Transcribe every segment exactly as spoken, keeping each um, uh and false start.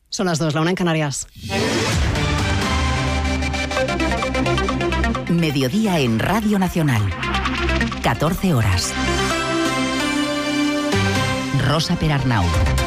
Son las dos, la una en Canarias. Mediodía en Radio Nacional. catorce horas. Rosa Perarnau.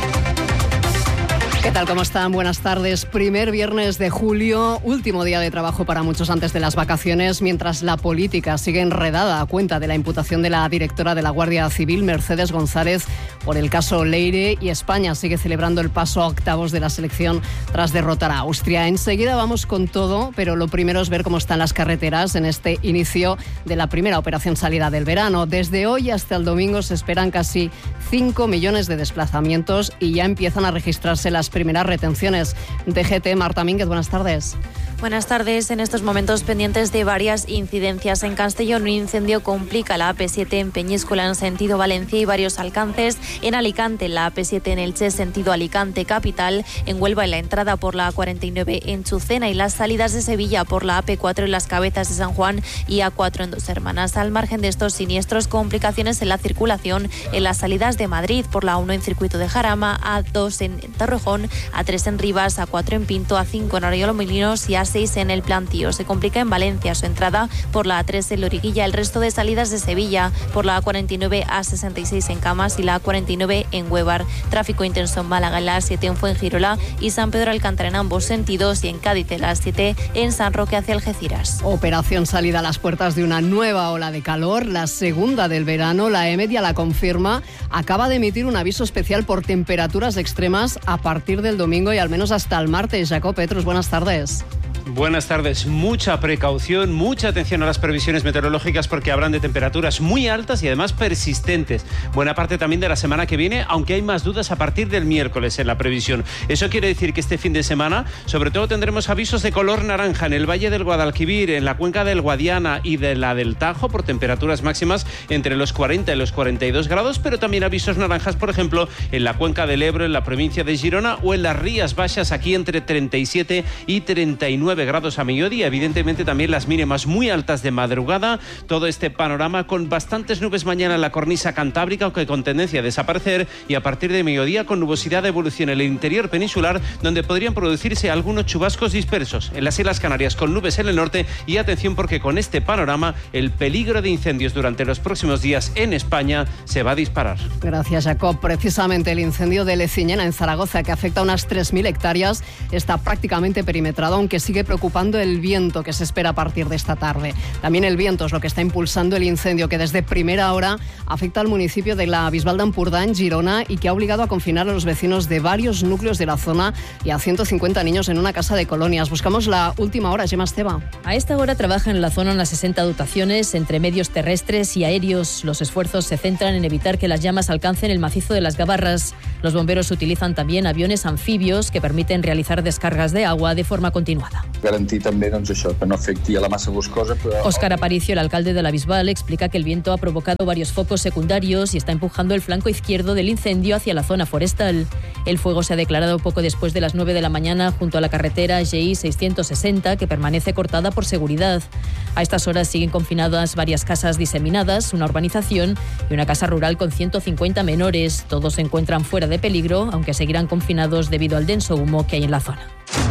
¿Qué tal? ¿Cómo están? Buenas tardes. Primer viernes de julio, último día de trabajo para muchos antes de las vacaciones, mientras la política sigue enredada a cuenta de la imputación de la directora de la Guardia Civil, Mercedes González, por el caso Leire, y España sigue celebrando el paso a octavos de la selección tras derrotar a Austria. Enseguida vamos con todo, pero lo primero es ver cómo están las carreteras en este inicio de la primera operación salida del verano. Desde hoy hasta el domingo se esperan casi cinco millones de desplazamientos y ya empiezan a registrarse las primeras retenciones. D G T, Marta Mínguez, buenas tardes. Buenas tardes. En estos momentos pendientes de varias incidencias. En Castellón, un incendio complica la A P siete en Peñíscola en sentido Valencia y varios alcances. En Alicante, la A P siete en Elche sentido Alicante capital. En Huelva, en la entrada por la A cuarenta y nueve en Chucena y las salidas de Sevilla por la A P cuatro en Las Cabezas de San Juan y A cuatro en Dos Hermanas. Al margen de estos siniestros, complicaciones en la circulación en las salidas de Madrid por la A uno en Circuito de Jarama, A dos en Torrejón, A tres en Rivas, A cuatro en Pinto, A cinco en Arroyo-Molinos y A seis en El Plantío. Se complica en Valencia su entrada por la A tres en Loriguilla, el resto de salidas de Sevilla por la A cuarenta y nueve, A sesenta y seis en Camas y la A cuarenta y nueve en Huevar. Tráfico intenso en Málaga en la A siete en Fuengirola y San Pedro Alcántara en ambos sentidos, y en Cádiz en la A siete en San Roque hacia Algeciras. Operación salida a las puertas de una nueva ola de calor, la segunda del verano. La EMET ya la confirma, acaba de emitir un aviso especial por temperaturas extremas a partir del domingo y al menos hasta el martes. Jacob Petrus, buenas tardes. Buenas tardes. Mucha precaución, mucha atención a las previsiones meteorológicas porque habrán de temperaturas muy altas y además persistentes. Buena parte también de la semana que viene, aunque hay más dudas a partir del miércoles en la previsión. Eso quiere decir que este fin de semana, sobre todo, tendremos avisos de color naranja en el Valle del Guadalquivir, en la cuenca del Guadiana y de la del Tajo, por temperaturas máximas entre los cuarenta y los cuarenta y dos grados, pero también avisos naranjas, por ejemplo, en la cuenca del Ebro, en la provincia de Girona o en las Rías Baixas, aquí entre treinta y siete y treinta y nueve grados a mediodía. Evidentemente también las mínimas muy altas de madrugada. Todo este panorama con bastantes nubes mañana en la cornisa cantábrica, aunque con tendencia a desaparecer, y a partir de mediodía con nubosidad de evolución en el interior peninsular, donde podrían producirse algunos chubascos dispersos. En las Islas Canarias con nubes en el norte, y atención porque con este panorama el peligro de incendios durante los próximos días en España se va a disparar. Gracias, Jacob. Precisamente el incendio de Leciñena en Zaragoza, que afecta a unas tres mil hectáreas, está prácticamente perimetrado, aunque sigue preocupando el viento que se espera a partir de esta tarde. También el viento es lo que está impulsando el incendio, que desde primera hora afecta al municipio de la Bisbal d'Empordà, en Girona, y que ha obligado a confinar a los vecinos de varios núcleos de la zona y a ciento cincuenta niños en una casa de colonias. Buscamos la última hora. Gemma Esteba. A esta hora trabajan en la zona unas sesenta dotaciones entre medios terrestres y aéreos. Los esfuerzos se centran en evitar que las llamas alcancen el macizo de las Gavarras. Los bomberos utilizan también aviones anfibios que permiten realizar descargas de agua de forma continuada. Garantir també doncs, això, que no afecti a la massa boscosa. Però... Óscar Aparicio, el alcalde de la Bisbal, explica que el viento ha provocado varios focos secundarios y está empujando el flanco izquierdo del incendio hacia la zona forestal. El fuego se ha declarado poco después de las nueve de la mañana junto a la carretera G I seiscientos sesenta, que permanece cortada por seguridad. A estas horas siguen confinadas varias casas diseminadas, una urbanización y una casa rural con ciento cincuenta menores. Todos se encuentran fuera de peligro, aunque seguirán confinados debido al denso humo que hay en la zona.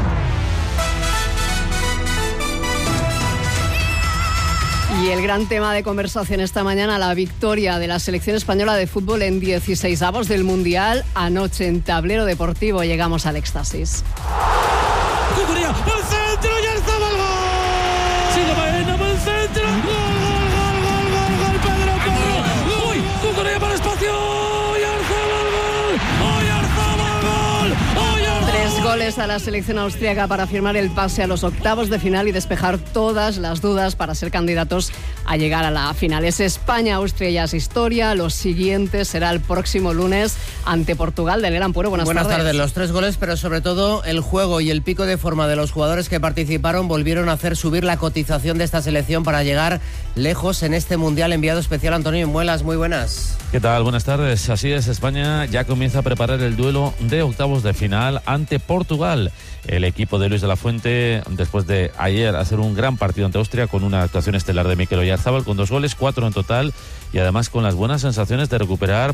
Y el gran tema de conversación esta mañana, la victoria de la selección española de fútbol en dieciseisavos del Mundial. Anoche en Tablero Deportivo llegamos al éxtasis. ¡Cucuría! ¡Al centro! ¡Ya estaba el gol! ¡Sigue Baena por el centro! ¡Gol, gol, gol, gol, gol, gol! ¡Pedro Porro! ¡Uy! ¡Cucuría para el espacio! ¡Y Arzabal gol! ¡Hoy Arzabal gol! ¡Hoy Arzabal! Tres goles a la selección austríaca para firmar el pase a los octavos de final y despejar todas las dudas para ser candidatos a llegar a la final. Es España, Austria, ya es historia. Lo siguiente será el próximo lunes ante Portugal. Del Gran Puero, buenas, buenas tardes. tardes. Buenas tardes. Los tres goles, pero sobre todo el juego y el pico de forma de los jugadores que participaron volvieron a hacer subir la cotización de esta selección para llegar lejos en este Mundial. Enviado especial Antonio Muelas, muy buenas. ¿Qué tal? Buenas tardes. Así es, España ya comienza a preparar el duelo de octavos de final ante Portugal. El equipo de Luis de la Fuente, después de ayer hacer un gran partido ante Austria con una actuación estelar de Mikel Oyarzabal con dos goles, cuatro en total, y además con las buenas sensaciones de recuperar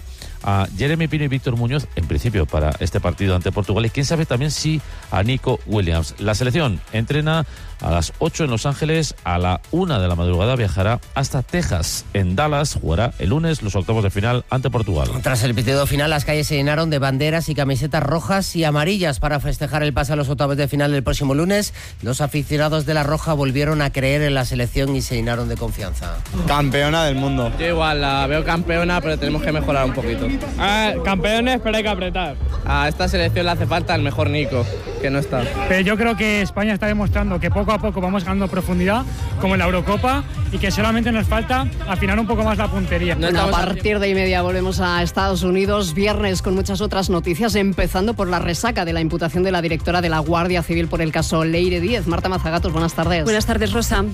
a Jeremy Pino y Víctor Muñoz, en principio para este partido ante Portugal, y quién sabe también si a Nico Williams. La selección entrena a las ocho en Los Ángeles, a la una de la madrugada viajará hasta Texas. En Dallas jugará el lunes los octavos de final ante Portugal. Tras el pitido final, las calles se llenaron de banderas y camisetas rojas y amarillas para festejar el pase a los octavos de final del próximo lunes. Los aficionados de la Roja volvieron a creer en la selección y se llenaron de confianza. Campeona del mundo. Yo igual la veo campeona, pero tenemos que mejorar un poquito. Ah, campeones, pero hay que apretar. A esta selección le hace falta el mejor Nico, que no está. Pero yo creo que España está demostrando que poco a poco vamos ganando profundidad, como en la Eurocopa, y que solamente nos falta afinar un poco más la puntería. Bueno, a partir de y media volvemos a Estados Unidos, viernes con muchas otras noticias, empezando por la resaca de la imputación de la directora de la Guardia Civil por el caso Leire Díez. Marta Mazagatos, buenas tardes. Buenas tardes, Rosa.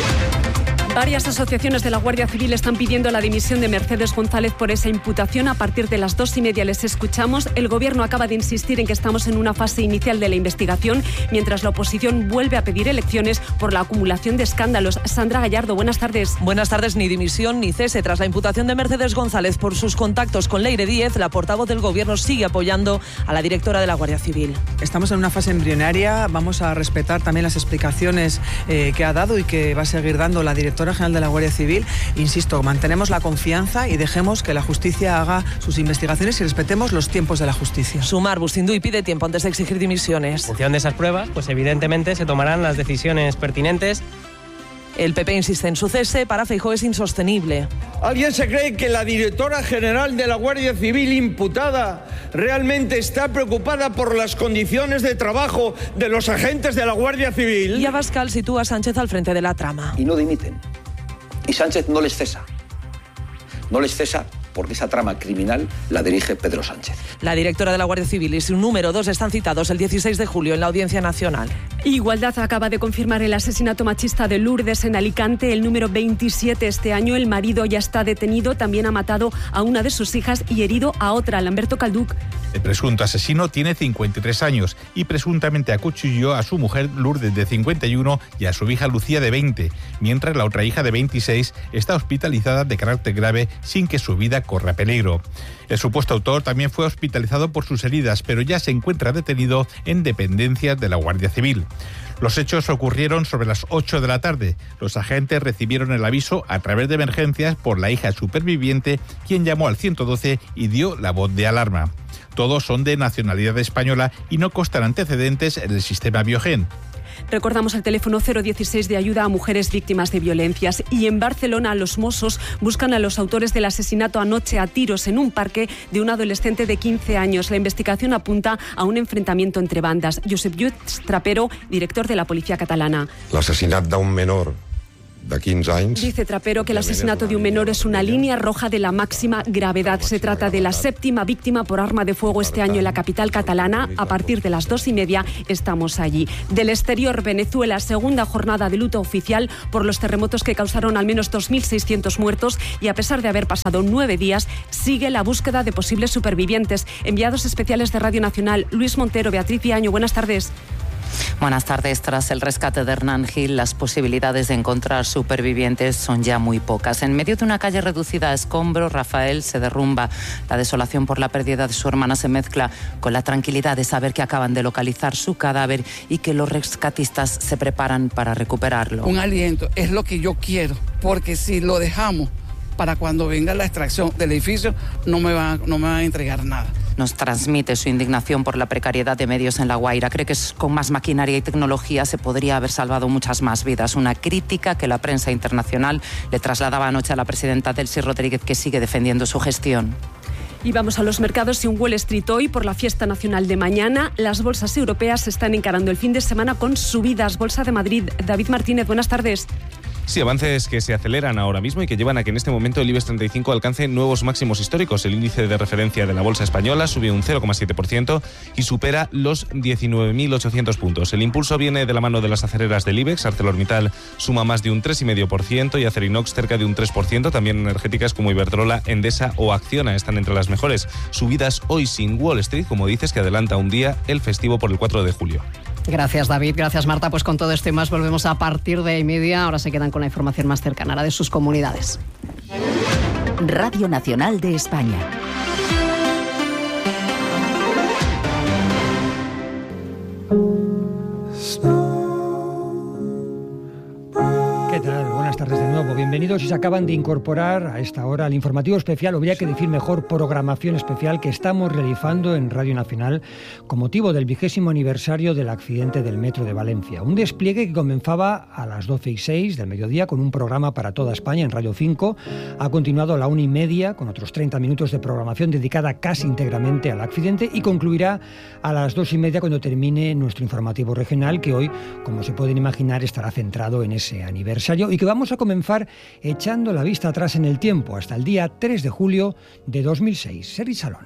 Varias asociaciones de la Guardia Civil están pidiendo la dimisión de Mercedes González por esa imputación. A partir de las dos y media les escuchamos. El Gobierno acaba de insistir en que estamos en una fase inicial de la investigación, mientras la oposición vuelve a pedir elecciones por la acumulación de escándalos. Sandra Gallardo, buenas tardes. Buenas tardes. Ni dimisión ni cese. Tras la imputación de Mercedes González por sus contactos con Leire Díez, la portavoz del Gobierno sigue apoyando a la directora de la Guardia Civil. Estamos en una fase embrionaria. Vamos a respetar también las explicaciones eh, que ha dado y que va a seguir dando la directora general de la Guardia Civil. Insisto, mantenemos la confianza y dejemos que la justicia haga sus investigaciones y respetemos los tiempos de la justicia. Sumar Bustinduy pide tiempo antes de exigir dimisiones. En función de esas pruebas, pues evidentemente se tomarán las decisiones pertinentes. El P P insiste en su cese. Para Feijóo es insostenible. ¿Alguien se cree que la directora general de la Guardia Civil imputada realmente está preocupada por las condiciones de trabajo de los agentes de la Guardia Civil? Y Abascal sitúa a Sánchez al frente de la trama. Y no dimiten. Y Sánchez no les cesa. No les cesa porque esa trama criminal la dirige Pedro Sánchez. La directora de la Guardia Civil y su número dos están citados el dieciséis de julio en la Audiencia Nacional. Igualdad acaba de confirmar el asesinato machista de Lourdes en Alicante, el número veintisiete este año. El marido ya está detenido, también ha matado a una de sus hijas y herido a otra, Lamberto Calduc. El presunto asesino tiene cincuenta y tres años y presuntamente acuchilló a su mujer Lourdes de cincuenta y uno y a su hija Lucía de veinte, mientras la otra hija de veintiséis está hospitalizada de carácter grave sin que su vida corra peligro. El supuesto autor también fue hospitalizado por sus heridas, pero ya se encuentra detenido en dependencias de la Guardia Civil. Los hechos ocurrieron sobre las ocho de la tarde. Los agentes recibieron el aviso a través de emergencias por la hija superviviente, quien llamó al ciento doce y dio la voz de alarma. Todos son de nacionalidad española y no constan antecedentes en el sistema Biogen. Recordamos el teléfono cero dieciséis de ayuda a mujeres víctimas de violencias. Y en Barcelona los Mossos buscan a los autores del asesinato anoche a tiros en un parque de un adolescente de quince años. La investigación apunta a un enfrentamiento entre bandas. Josep Lluís Trapero, director de la Policía Catalana. L'assassinat d'un menor de quinze anys. Dice Trapero que el asesinato de un menor es una línea roja de la máxima gravedad. Se trata de la séptima víctima por arma de fuego este año en la capital catalana. A partir de las dos y media estamos allí. Del exterior, Venezuela, segunda jornada de luto oficial por los terremotos que causaron al menos dos mil seiscientos muertos, y a pesar de haber pasado nueve días, sigue la búsqueda de posibles supervivientes. Enviados especiales de Radio Nacional, Luis Montero, Beatriz Viaño, buenas tardes. Buenas tardes. Tras el rescate de Hernán Gil, las posibilidades de encontrar supervivientes son ya muy pocas. En medio de una calle reducida a escombros, Rafael se derrumba. La desolación por la pérdida de su hermana se mezcla con la tranquilidad de saber que acaban de localizar su cadáver y que los rescatistas se preparan para recuperarlo. Un aliento es lo que yo quiero, porque si lo dejamos para cuando venga la extracción del edificio, no me van, no me van a entregar nada. Nos transmite su indignación por la precariedad de medios en La Guaira. Cree que con más maquinaria y tecnología se podría haber salvado muchas más vidas. Una crítica que la prensa internacional le trasladaba anoche a la presidenta Delcy Rodríguez, que sigue defendiendo su gestión. Y vamos a los mercados y un Wall Street hoy por la fiesta nacional de mañana. Las bolsas europeas están encarando el fin de semana con subidas. Bolsa de Madrid, David Martínez, buenas tardes. Sí, avances que se aceleran ahora mismo y que llevan a que en este momento el IBEX treinta y cinco alcance nuevos máximos históricos. El índice de referencia de la bolsa española sube un cero coma siete por ciento y supera los diecinueve mil ochocientos puntos. El impulso viene de la mano de las acereras del IBEX. ArcelorMittal suma más de un tres coma cinco por ciento y Acerinox cerca de un tres por ciento. También energéticas como Iberdrola, Endesa o Acciona están entre las mejores. Subidas hoy sin Wall Street, como dices, que adelanta un día el festivo por el cuatro de julio. Gracias, David. Gracias, Marta. Pues con todo esto y más volvemos a partir de y media. Ahora se quedan con la información más cercana, la de sus comunidades. Radio Nacional de España. nuevo, bienvenidos. Si se acaban de incorporar a esta hora al informativo especial, o habría que decir mejor programación especial que estamos realizando en Radio Nacional con motivo del vigésimo aniversario del accidente del metro de Valencia. Un despliegue que comenzaba a las doce y seis del mediodía con un programa para toda España en Radio cinco. Ha continuado a la una y media con otros treinta minutos de programación dedicada casi íntegramente al accidente y concluirá a las dos y media cuando termine nuestro informativo regional, que hoy, como se pueden imaginar, estará centrado en ese aniversario y que vamos a comenzar echando la vista atrás en el tiempo hasta el día tres de julio de dos mil seis. Sergi Salón.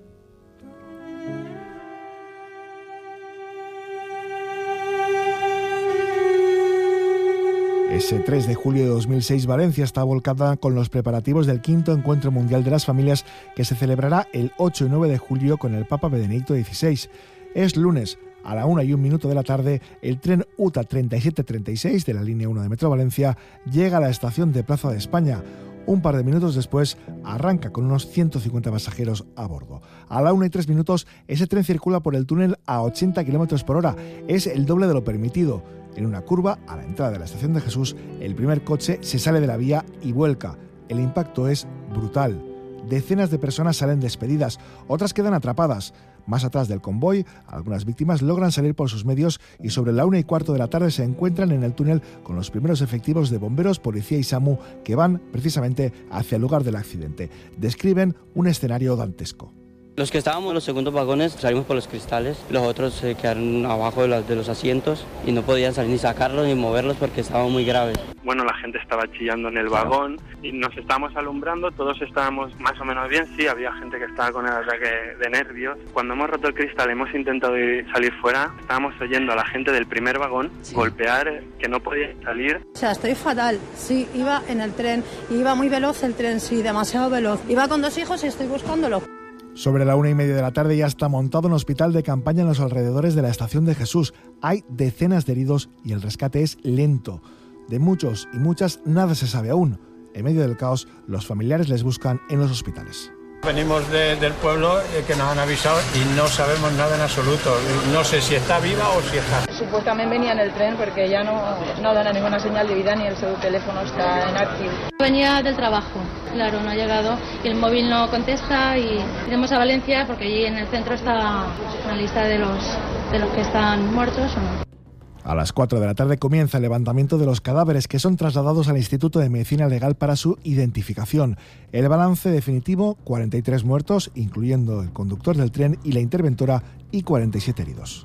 Ese tres de julio de dos mil seis, Valencia está volcada con los preparativos del quinto Encuentro Mundial de las Familias, que se celebrará el ocho y nueve de julio con el Papa Benedicto dieciséis. Es lunes. A la una y un minuto de la tarde, el tren U T A treinta y siete treinta y seis de la línea uno de Metro Valencia llega a la estación de Plaza de España. Un par de minutos después, arranca con unos ciento cincuenta pasajeros a bordo. A la una y tres minutos, ese tren circula por el túnel a ochenta kilómetros por hora. Es el doble de lo permitido. En una curva, a la entrada de la estación de Jesús, el primer coche se sale de la vía y vuelca. El impacto es brutal. Decenas de personas salen despedidas, otras quedan atrapadas. Más atrás del convoy, algunas víctimas logran salir por sus medios y sobre la una y cuarto de la tarde se encuentran en el túnel con los primeros efectivos de bomberos, policía y SAMU que van precisamente hacia el lugar del accidente. Describen un escenario dantesco. Los que estábamos en los segundos vagones salimos por los cristales, los otros se quedaron abajo de los, de los asientos y no podían salir ni sacarlos ni moverlos porque estaban muy graves. Bueno, la gente estaba chillando en el vagón y nos estábamos alumbrando, todos estábamos más o menos bien, sí, había gente que estaba con el ataque de nervios. Cuando hemos roto el cristal, hemos intentado salir fuera, estábamos oyendo a la gente del primer vagón sí. golpear, que no podía salir. O sea, estoy fatal, sí, iba en el tren, iba muy veloz el tren, sí, demasiado veloz. Iba con dos hijos y estoy buscándolo. Sobre la una y media de la tarde ya está montado un hospital de campaña en los alrededores de la estación de Jesús. Hay decenas de heridos y el rescate es lento. De muchos y muchas nada se sabe aún. En medio del caos, los familiares les buscan en los hospitales. Venimos de, del pueblo eh, que nos han avisado y no sabemos nada en absoluto. No sé si está viva o si está. Supuestamente venía en el tren porque ya no, no da ninguna señal de vida ni el su teléfono está inactivo. Venía del trabajo, claro, no ha llegado y el móvil no contesta y iremos a Valencia porque allí en el centro está una lista de los, de los que están muertos o no. A las cuatro de la tarde comienza el levantamiento de los cadáveres que son trasladados al Instituto de Medicina Legal para su identificación. El balance definitivo, cuarenta y tres muertos, incluyendo el conductor del tren y la interventora, y cuarenta y siete heridos.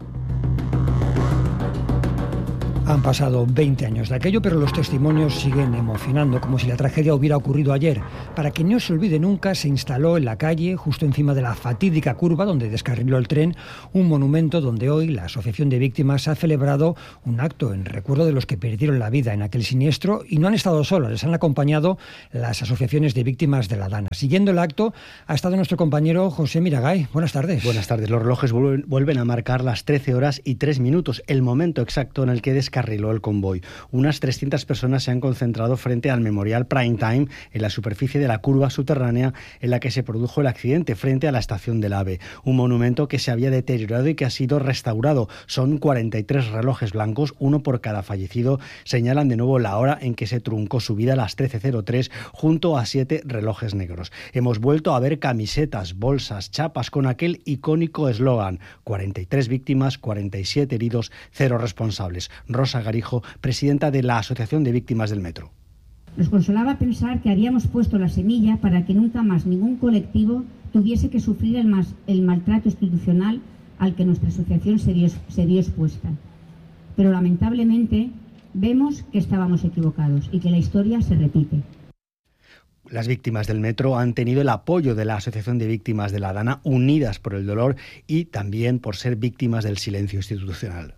Han pasado veinte años de aquello, pero los testimonios siguen emocionando, como si la tragedia hubiera ocurrido ayer. Para que no se olvide nunca, se instaló en la calle, justo encima de la fatídica curva donde descarriló el tren, un monumento donde hoy la Asociación de Víctimas ha celebrado un acto en recuerdo de los que perdieron la vida en aquel siniestro, y no han estado solos, les han acompañado las asociaciones de víctimas de la Dana. Siguiendo el acto ha estado nuestro compañero José Miragay. Buenas tardes. Buenas tardes. Los relojes vuelven, vuelven a marcar las trece horas y tres minutos, el momento exacto en el que descarriló carriló el convoy. Unas trescientas personas se han concentrado frente al Memorial Prime Time en la superficie de la curva subterránea en la que se produjo el accidente, frente a la estación del AVE. Un monumento que se había deteriorado y que ha sido restaurado. Son cuarenta y tres relojes blancos, uno por cada fallecido. Señalan de nuevo la hora en que se truncó su vida a las trece cero tres junto a siete relojes negros. Hemos vuelto a ver camisetas, bolsas, chapas con aquel icónico eslogan: cuarenta y tres víctimas, cuarenta y siete heridos, cero responsables. Rosa Garijo, presidenta de la Asociación de Víctimas del Metro. Nos consolaba pensar que habíamos puesto la semilla para que nunca más ningún colectivo tuviese que sufrir el, más, el maltrato institucional al que nuestra asociación se dio, se dio expuesta. Pero lamentablemente vemos que estábamos equivocados y que la historia se repite. Las víctimas del metro han tenido el apoyo de la Asociación de Víctimas de la Dana, unidas por el dolor y también por ser víctimas del silencio institucional.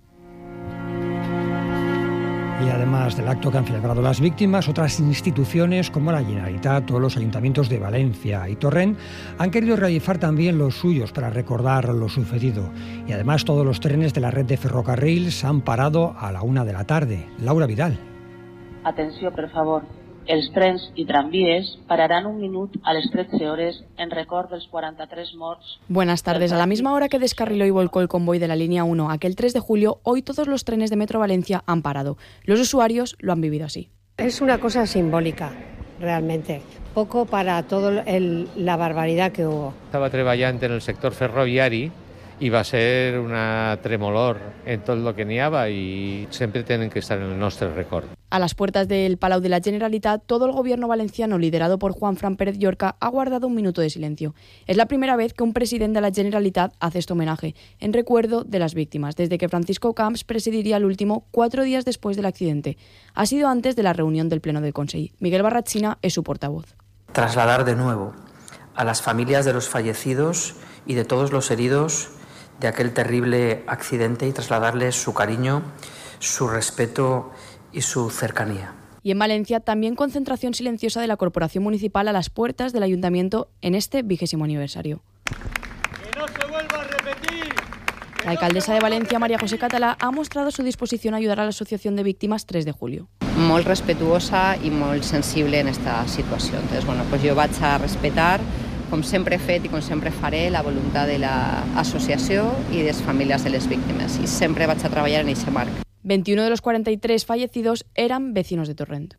Y además del acto que han celebrado las víctimas, otras instituciones como la Generalitat o los ayuntamientos de Valencia y Torrent han querido realizar también los suyos para recordar lo sucedido. Y además todos los trenes de la red de ferrocarrils han parado a la una de la tarde. Laura Vidal. Atenció, per favor. Els trens i tramvies pararan un minut a les tretze hores en record dels quaranta-tres morts. Buenas tardes. A la misma hora que descarriló y volcó el convoy de la línea uno aquel tres de julio, hoy todos los trenes de Metro Valencia han parado. Los usuarios lo han vivido así. Es una cosa simbólica, realmente. Poco para toda la barbaridad que hubo. Estava treballant en el sector ferroviari i va ser una tremolor en tot el que n'hi havia i sempre tenen que estar en el nostre record. A las puertas del Palau de la Generalitat, todo el gobierno valenciano, liderado por Juanfran Pérez Llorca, ha guardado un minuto de silencio. Es la primera vez que un presidente de la Generalitat hace este homenaje, en recuerdo de las víctimas, desde que Francisco Camps presidiría el último cuatro días después del accidente. Ha sido antes de la reunión del Pleno del Consejo. Miguel Barrachina es su portavoz. Trasladar de nuevo a las familias de los fallecidos y de todos los heridos de aquel terrible accidente y trasladarles su cariño, su respeto y su cercanía. Y en Valencia también concentración silenciosa de la Corporación Municipal a las puertas del Ayuntamiento en este vigésimo aniversario. ¡Que no se vuelva a repetir! La alcaldesa de Valencia, María José Català, ha mostrado su disposición a ayudar a la Asociación de Víctimas tres de julio. Molt respetuosa i molt sensible en esta situació. Entonces, bueno, pues jo vaig a respetar, com sempre he fet i com sempre faré, la voluntat de l'associació i de les famílies de les víctimes. I sempre vaig a treballar en aquest marc. veintiuno de los cuarenta y tres fallecidos eran vecinos de Torrent.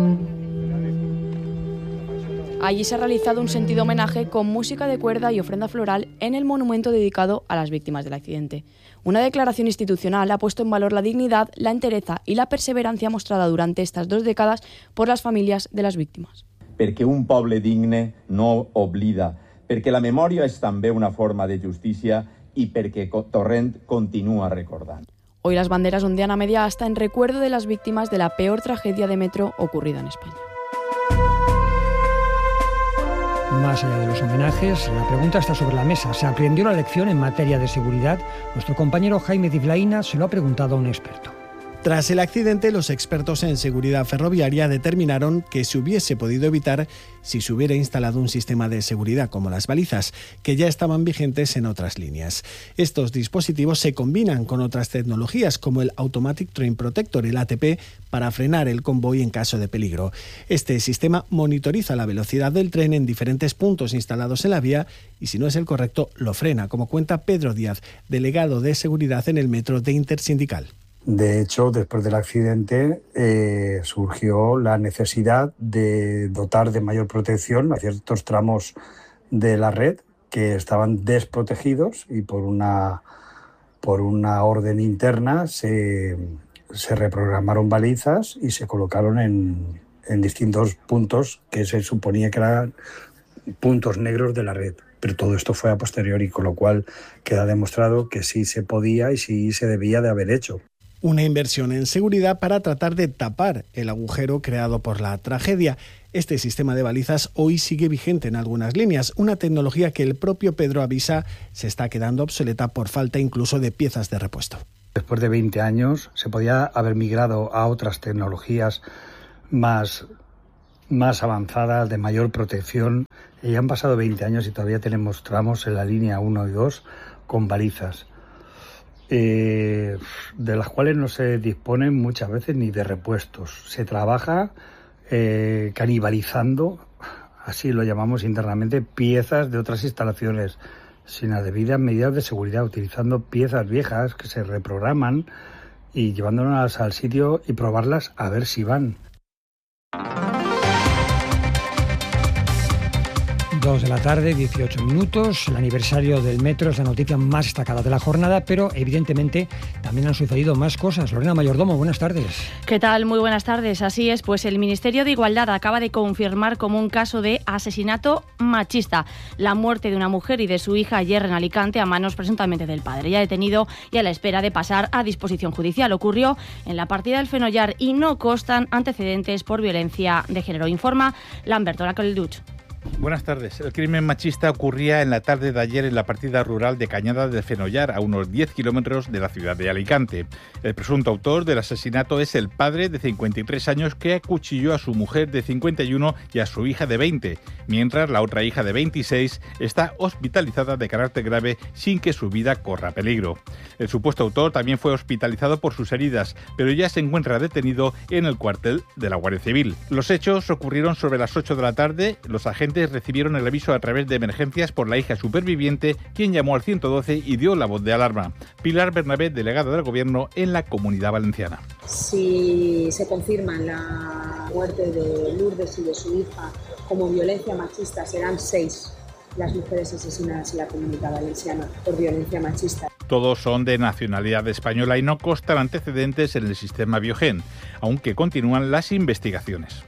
Allí se ha realizado un sentido homenaje con música de cuerda y ofrenda floral en el monumento dedicado a las víctimas del accidente. Una declaración institucional ha puesto en valor la dignidad, la entereza y la perseverancia mostrada durante estas dos décadas por las familias de las víctimas. Perquè un poble digne no oblida, perquè la memòria és també una forma de justícia i perquè Torrent continua recordant. Hoy las banderas ondean a media asta en recuerdo de las víctimas de la peor tragedia de metro ocurrida en España. Más allá de los homenajes, la pregunta está sobre la mesa. ¿Se aprendió la lección en materia de seguridad? Nuestro compañero Jaime Diflaina se lo ha preguntado a un experto. Tras el accidente, los expertos en seguridad ferroviaria determinaron que se hubiese podido evitar si se hubiera instalado un sistema de seguridad como las balizas, que ya estaban vigentes en otras líneas. Estos dispositivos se combinan con otras tecnologías como el Automatic Train Protector, el A T P, para frenar el convoy en caso de peligro. Este sistema monitoriza la velocidad del tren en diferentes puntos instalados en la vía y, si no es el correcto, lo frena, como cuenta Pedro Díaz, delegado de seguridad en el metro de Intersindical. De hecho, después del accidente eh, surgió la necesidad de dotar de mayor protección a ciertos tramos de la red que estaban desprotegidos y por una, por una orden interna se, se reprogramaron balizas y se colocaron en, en distintos puntos que se suponía que eran puntos negros de la red. Pero todo esto fue a posteriori, con lo cual queda demostrado que sí se podía y sí se debía de haber hecho. Una inversión en seguridad para tratar de tapar el agujero creado por la tragedia. Este sistema de balizas hoy sigue vigente en algunas líneas, una tecnología que el propio Pedro avisa se está quedando obsoleta por falta incluso de piezas de repuesto. Después de veinte años se podía haber migrado a otras tecnologías más, más avanzadas, de mayor protección. Y han pasado veinte años y todavía tenemos tramos en la línea uno y dos con balizas. Eh, de las cuales no se disponen muchas veces ni de repuestos. Se trabaja eh, canibalizando, así lo llamamos internamente, piezas de otras instalaciones sin las debidas medidas de seguridad, utilizando piezas viejas que se reprograman y llevándolas al sitio y probarlas a ver si van. Dos de la tarde, dieciocho minutos. El aniversario del metro es la noticia más destacada de la jornada, pero evidentemente también han sucedido más cosas. Lorena Mayordomo, buenas tardes. ¿Qué tal? Muy buenas tardes. Así es, pues el Ministerio de Igualdad acaba de confirmar como un caso de asesinato machista la muerte de una mujer y de su hija ayer en Alicante a manos presuntamente del padre, ya detenido y a la espera de pasar a disposición judicial. Ocurrió en la partida del Fenollar y no constan antecedentes por violencia de género, informa Lamberto Lacolduch. Buenas tardes. El crimen machista ocurría en la tarde de ayer en la partida rural de Cañada del Fenollar, a unos diez kilómetros de la ciudad de Alicante. El presunto autor del asesinato es el padre de cincuenta y tres años que acuchilló a su mujer de cincuenta y uno y a su hija de veinte, mientras la otra hija de veintiséis está hospitalizada de carácter grave sin que su vida corra peligro. El supuesto autor también fue hospitalizado por sus heridas, pero ya se encuentra detenido en el cuartel de la Guardia Civil. Los hechos ocurrieron sobre las ocho de la tarde. Los agentes pacientes recibieron el aviso a través de emergencias por la hija superviviente, quien llamó al ciento doce y dio la voz de alarma. Pilar Bernabé, delegada del Gobierno en la Comunidad Valenciana. Si se confirma la muerte de Lourdes y de su hija como violencia machista, serán seis las mujeres asesinadas en la Comunidad Valenciana por violencia machista. Todos son de nacionalidad española y no constan antecedentes en el sistema Biogen, aunque continúan las investigaciones.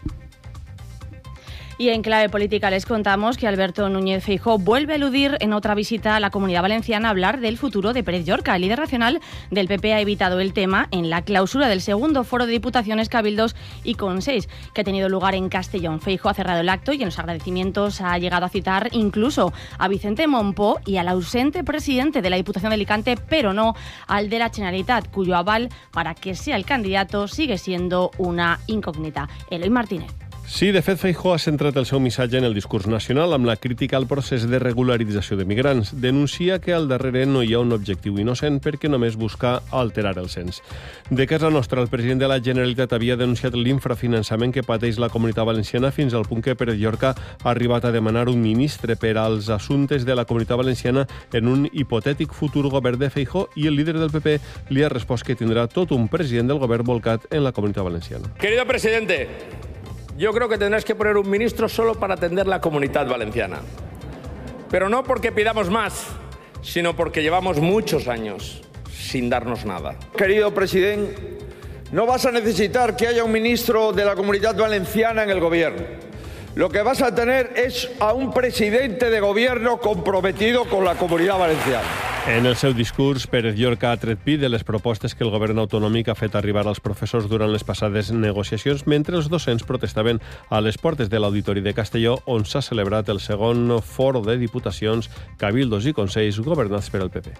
Y en clave política les contamos que Alberto Núñez Feijóo vuelve a eludir en otra visita a la Comunidad Valenciana a hablar del futuro de Pérez Llorca. El líder nacional del P P ha evitado el tema en la clausura del segundo foro de Diputaciones, Cabildos y Consells, que ha tenido lugar en Castellón. Feijóo ha cerrado el acto y en los agradecimientos ha llegado a citar incluso a Vicente Mompó y al ausente presidente de la Diputación de Alicante, pero no al de la Generalitat, cuyo aval para que sea el candidato sigue siendo una incógnita. Eloy Martínez. Sí, de fet, Feijóo ha centrat el seu missatge en el discurs nacional amb la crítica al procés de regularització de migrants. Denuncia que al darrere no hi ha un objectiu innocent perquè només busca alterar el cens. De casa nostra, el president de la Generalitat havia denunciat l'infrafinançament que pateix la Comunitat Valenciana fins al punt que Pérez Llorca ha arribat a demanar un ministre per als assumptes de la Comunitat Valenciana en un hipotètic futur govern de Feijóo, i el líder del P P li ha respost que tindrà tot un president del govern volcat en la Comunitat Valenciana. Querido presidente, yo creo que tendrás que poner un ministro solo para atender la Comunidad Valenciana. Pero no porque pidamos más, sino porque llevamos muchos años sin darnos nada. Querido presidente, no vas a necesitar que haya un ministro de la Comunidad Valenciana en el gobierno. Lo que vas a tener es a un presidente de gobierno comprometido con la Comunidad Valenciana. En el seu discurs, Pérez Llorca ha tret pit de les propostes que el govern autonòmic ha fet arribar als professors durant les passades negociacions, mentre els docents protestaven a les portes de l'Auditori de Castelló, on s'ha celebrat el segon foro de diputacions, cabildos i consells governats per el P P.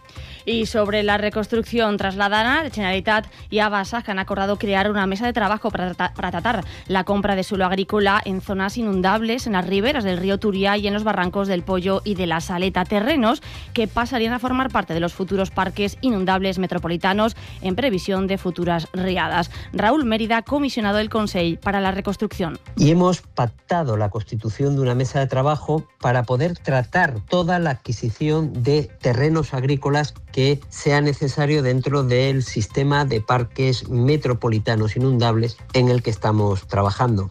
Y sobre la reconstrucción trasladada, la Generalitat y Abasac han acordado crear una mesa de trabajo para, tra para tratar la compra de suelo agrícola en zonas inundables, en las riberas del río Turia y en los barrancos del Pollo y de la Saleta, terrenos que pasarían a formar parte de los futuros parques inundables metropolitanos en previsión de futuras riadas. Raúl Mérida, comisionado del Consell para la Reconstrucción. Y hemos pactado la constitución de una mesa de trabajo para poder tratar toda la adquisición de terrenos agrícolas que sea necesario dentro del sistema de parques metropolitanos inundables en el que estamos trabajando.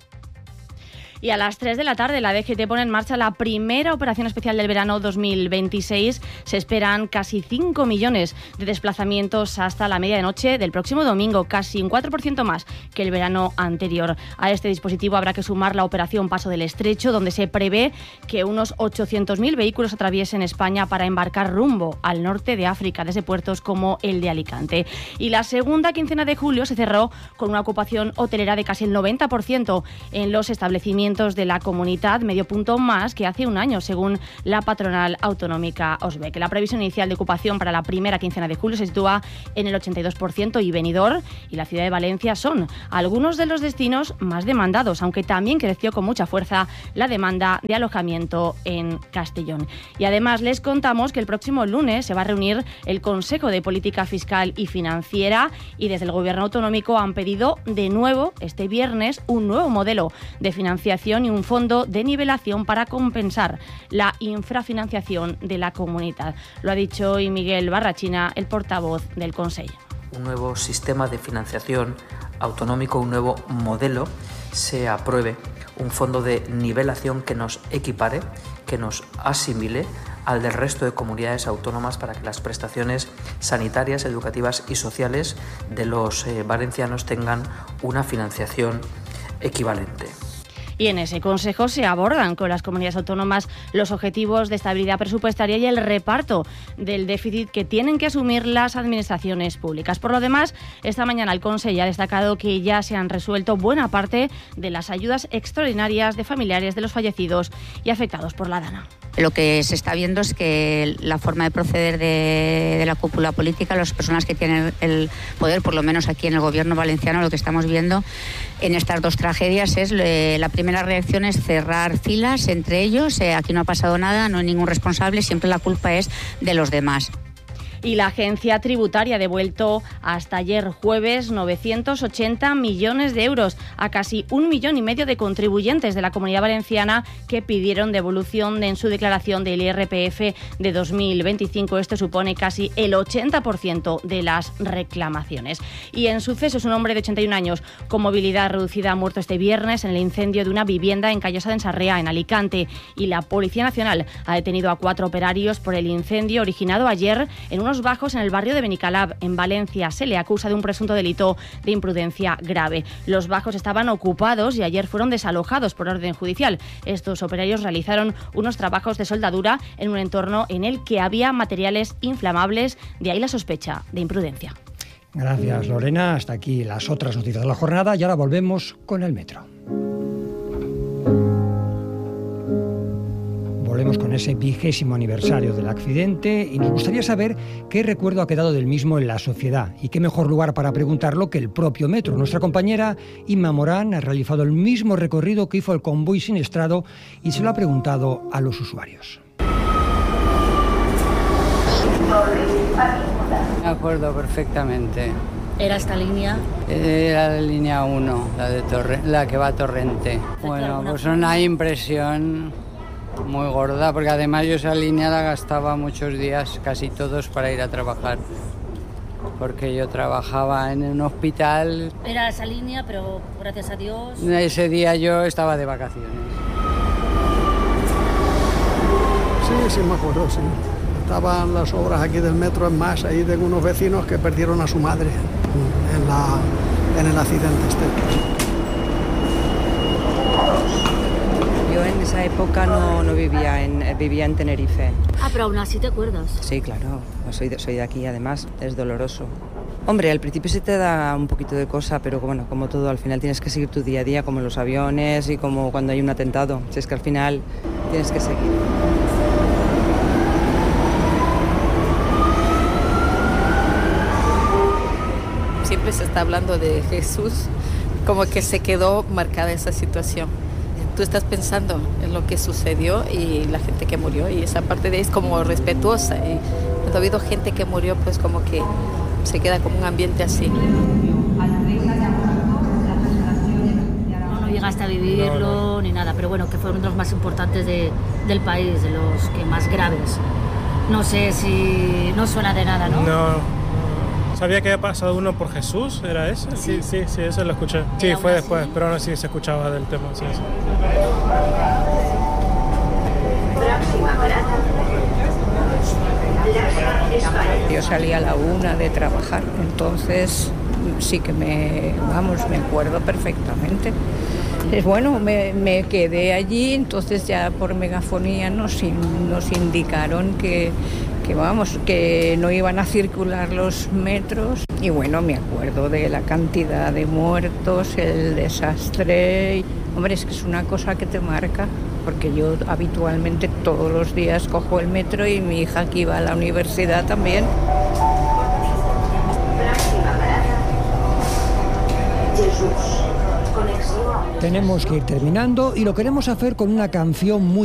Y a las tres de la tarde la D G T pone en marcha la primera operación especial del verano dos mil veintiséis. Se esperan casi cinco millones de desplazamientos hasta la medianoche del próximo domingo, casi un cuatro por ciento más que el verano anterior. A este dispositivo habrá que sumar la operación Paso del Estrecho, donde se prevé que unos ochocientos mil vehículos atraviesen España para embarcar rumbo al norte de África, desde puertos como el de Alicante. Y la segunda quincena de julio se cerró con una ocupación hotelera de casi el noventa por ciento en los establecimientos de la comunidad, medio punto más que hace un año, según la patronal autonómica Osbec. La previsión inicial de ocupación para la primera quincena de julio se sitúa en el ochenta y dos por ciento y Benidorm y la ciudad de Valencia son algunos de los destinos más demandados, aunque también creció con mucha fuerza la demanda de alojamiento en Castellón. Y además les contamos que el próximo lunes se va a reunir el Consejo de Política Fiscal y Financiera y desde el Gobierno autonómico han pedido de nuevo este viernes un nuevo modelo de financiación y un fondo de nivelación para compensar la infrafinanciación de la comunidad. Lo ha dicho hoy Miguel Barrachina, el portavoz del Consejo. Un nuevo sistema de financiación autonómico, un nuevo modelo, se apruebe un fondo de nivelación que nos equipare, que nos asimile al del resto de comunidades autónomas para que las prestaciones sanitarias, educativas y sociales de los eh, valencianos tengan una financiación equivalente. Y en ese consejo se abordan con las comunidades autónomas los objetivos de estabilidad presupuestaria y el reparto del déficit que tienen que asumir las administraciones públicas. Por lo demás, esta mañana el Consejo ha destacado que ya se han resuelto buena parte de las ayudas extraordinarias de familiares de los fallecidos y afectados por la Dana. Lo que se está viendo es que la forma de proceder de, de la cúpula política, las personas que tienen el poder, por lo menos aquí en el gobierno valenciano, lo que estamos viendo en estas dos tragedias es eh, la primera reacción es cerrar filas entre ellos. Eh, aquí no ha pasado nada, no hay ningún responsable, siempre la culpa es de los demás. Y la agencia tributaria ha devuelto hasta ayer jueves novecientos ochenta millones de euros a casi un millón y medio de contribuyentes de la Comunidad Valenciana que pidieron devolución en su declaración del I R P F de dos mil veinticinco. Esto supone casi el ochenta por ciento de las reclamaciones. Y en sucesos, un hombre de ochenta y un años con movilidad reducida ha muerto este viernes en el incendio de una vivienda en Callosa de Ensarrea, en Alicante. Y la Policía Nacional ha detenido a cuatro operarios por el incendio originado ayer en unos bajos en el barrio de Benicalab, en Valencia. Se le acusa de un presunto delito de imprudencia grave. Los bajos estaban ocupados y ayer fueron desalojados por orden judicial. Estos operarios realizaron unos trabajos de soldadura en un entorno en el que había materiales inflamables, de ahí la sospecha de imprudencia. Gracias, Lorena. Hasta aquí las otras noticias de la jornada y ahora volvemos con el metro. Volvemos con ese vigésimo aniversario del accidente y nos gustaría saber qué recuerdo ha quedado del mismo en la sociedad y qué mejor lugar para preguntarlo que el propio metro. Nuestra compañera Inma Morán ha realizado el mismo recorrido que hizo el convoy siniestrado y se lo ha preguntado a los usuarios. Me acuerdo perfectamente. ¿Era esta línea? Era la línea uno, la, de Torre, la que va a Torrente. Bueno, pues una impresión muy gorda, porque además yo esa línea la gastaba muchos días, casi todos, para ir a trabajar. Porque yo trabajaba en un hospital. Era esa línea, pero gracias a Dios... Ese día yo estaba de vacaciones. Sí, sí me acuerdo, sí. Estaban las obras aquí del metro, en más, ahí tengo unos vecinos que perdieron a su madre en, la, en el accidente este. Yo en esa época no, no vivía, en, vivía en Tenerife. Ah, pero aún así te acuerdas. Sí, claro, soy de, soy de aquí, además, es doloroso. Hombre, al principio sí te da un poquito de cosa, pero bueno, como todo, al final tienes que seguir tu día a día, como en los aviones y como cuando hay un atentado. Si es que al final tienes que seguir. Siempre se está hablando de Jesús, como que se quedó marcada esa situación. Tú estás pensando en lo que sucedió y la gente que murió, y esa parte de ahí es como respetuosa. Y cuando ha habido gente que murió, pues como que se queda como un ambiente así. No, no llegaste a vivirlo, no, no. ni nada, pero bueno, que fueron los más importantes de, del país, de los que más graves. No sé si no suena de nada, ¿no? No. Sabía que había pasado uno por Jesús, ¿era ese? Sí, sí, sí, eso lo escuché. Sí, fue después, pero aún así se escuchaba del tema. Sí, sí. Yo salí a la una de trabajar, entonces sí que me, vamos, me acuerdo perfectamente. Es bueno, me, me quedé allí, entonces ya por megafonía nos, nos indicaron que, que, vamos, que no iban a circular los metros. Y bueno, me acuerdo de la cantidad de muertos, el desastre. Hombre, es que es una cosa que te marca, porque yo habitualmente todos los días cojo el metro y mi hija que iba a la universidad también. Tenemos que ir terminando y lo queremos hacer con una canción muy